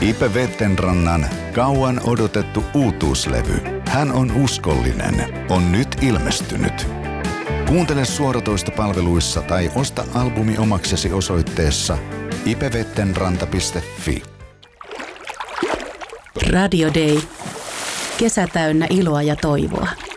Ipe Vettenrannan kauan odotettu uutuuslevy Hän on uskollinen on nyt ilmestynyt. Kuuntele suoratoistopalveluissa tai osta albumi omaksesi osoitteessa ipevettenranta.fi. Radio Day. Kesä täynnä iloa ja toivoa.